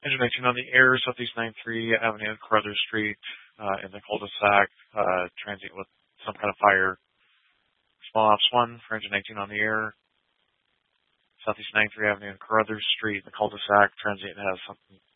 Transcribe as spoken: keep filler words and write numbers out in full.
Engine nineteen on the air, Southeast ninety-three Avenue and Carruthers Street uh, in the cul-de-sac, uh, transient with some kind of fire. Small ops one for engine nineteen on the air, Southeast ninety-three Avenue and Carruthers Street in the cul-de-sac, transient has some